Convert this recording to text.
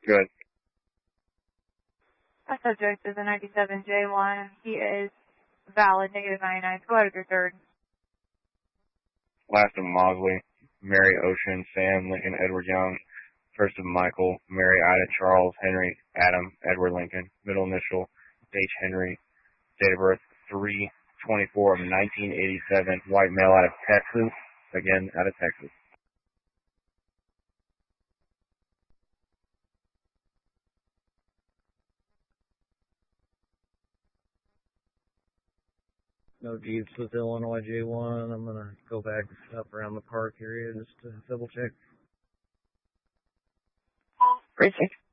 Good. Our subject is a 97J1. He is valid, -99. Go ahead with your third. Last of Mosley, Mary Ocean, Sam Lincoln, Edward Young. First of Michael, Mary Ida, Charles, Henry, Adam, Edward Lincoln. Middle initial, H. Henry. Date of birth, 3/24 of 1987. White male out of Texas. Again, out of Texas. No Jeeps with Illinois J1. I'm going to go back up around the park area just to double check. Precinct